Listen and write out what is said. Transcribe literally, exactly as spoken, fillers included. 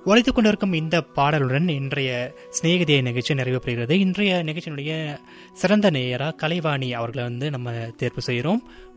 ஒழித்துக் கொண்டிருக்கும் இந்த பாடலுடன் இன்றைய சிநேகிதிய நிகழ்ச்சி நிறைவு பெறுகிறது. இன்றைய நிகழ்ச்சியினுடைய சிறந்த நேயரா கலைவாணி அவர்களை வந்து நம்ம தேர்வு செய்கிறோம்.